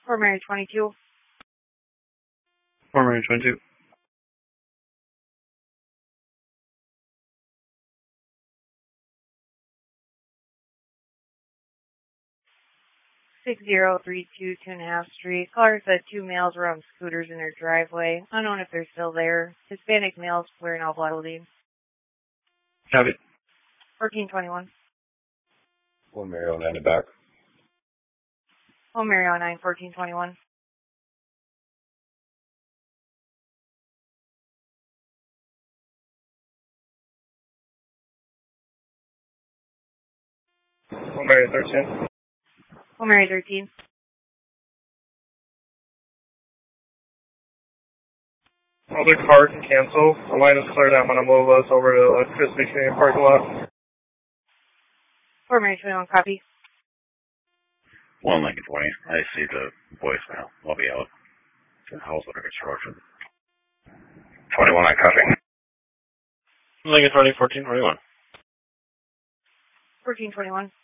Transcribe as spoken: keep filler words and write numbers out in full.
Fort Mary twenty-two. Fort Mary twenty-two. six zero three two, two and a half Street. Caller said two males were on scooters in their driveway. Unknown if they're still there. Hispanic males wearing all black clothing. Copy. fourteen twenty-one. Fort Mary oh nine in the back. Fort Mary oh nine, fourteen twenty-one. Fort Mary thirteen. Fort Mary thirteen. All the car can cancel. The line is cleared. I'm going to move us over to the Krispy Kreme parking lot. Fort Mary twenty-one, copy. one Lincoln twenty. I see the voicemail. I'll be out. House under construction. twenty-one, I copy. Lincoln twenty, fourteen twenty-one. fourteen twenty-one.